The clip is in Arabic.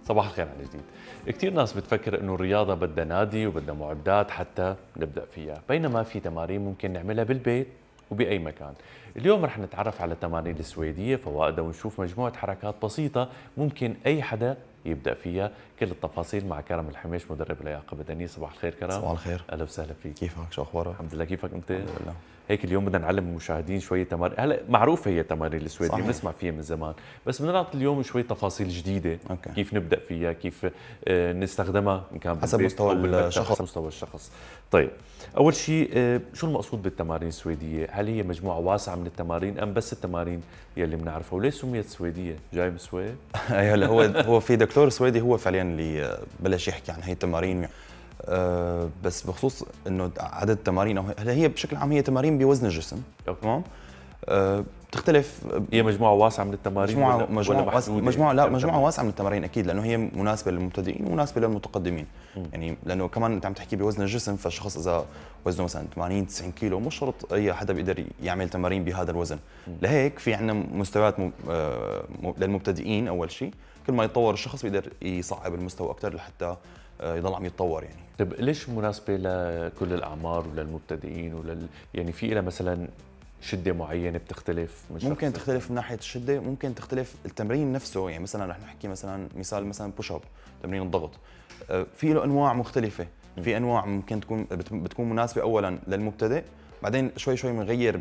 صباح الخير على جديد. كثير ناس بتفكر انه الرياضة بدها نادي وبدها معدات حتى نبدأ فيها، بينما في تمارين ممكن نعملها بالبيت وبأي مكان. اليوم رح نتعرف على التمارين السويدية، فوائدها، ونشوف مجموعة حركات بسيطة ممكن أي حدا يبدأ فيها. كل التفاصيل مع كرم الحميش، مدرب لياقة بدنية. صباح الخير كرم. صباح الخير. أهلا وسهلا فيك. كيفك؟ شو اخبارك؟ الحمد لله، كيفك أنت؟ الحمد لله. هيك اليوم بدنا نعلم المشاهدين شوية تمارين، هلا معروفة هي التمارين السويدية صحيح. بنسمع فيها من زمان، بس بدنا نعطي اليوم شوية تفاصيل جديدة. أوكي. كيف نبدأ فيها، كيف نستخدمها إن كان حسب بالبيت مستوى أو بالمكتب، الشخص. حسب مستوى الشخص. طيب، أول شيء شو المقصود بالتمارين السويدية؟ هل هي مجموعة واسعة من التمارين أم بس التمارين يلي بنعرفها؟ وليش سميت سويدية؟ جاي من السويد؟ اي هلا هو في دكتور سويدي هو فعليا اللي بلش يحكي عن هي التمارين. بس بخصوص انه عدد التمارين او هلا هي بشكل عام هي تمارين بوزن الجسم. تمام. بتختلف. هي مجموعة واسعة من التمارين ولا محدودة؟ مجموعة واسعة من التمارين اكيد، لانه هي مناسبة للمبتدئين ومناسبة للمتقدمين. يعني لانه كمان انت عم تحكي بوزن الجسم، فالشخص اذا وزنه مثلا 80 90 كيلو مش شرط اي حدا بيقدر يعمل تمارين بهذا الوزن. لهيك في عندنا مستويات للمبتدئين اول شيء. كل ما يتطور الشخص بيقدر يصعب المستوى اكثر لحتى يضل عم يتطور يعني. طيب ليش مناسبة لكل الأعمار وللمبتدئين يعني في لها مثلا شدة معينة بتختلف من شخص؟ ممكن تختلف من ناحية الشدة، ممكن تختلف التمرين نفسه. يعني مثلا رح نحكي مثال مثلا بوش اب، تمرين الضغط. في له انواع مختلفة. في انواع ممكن بتكون مناسبة اولا للمبتدئ، بعدين شوي شوي بنغير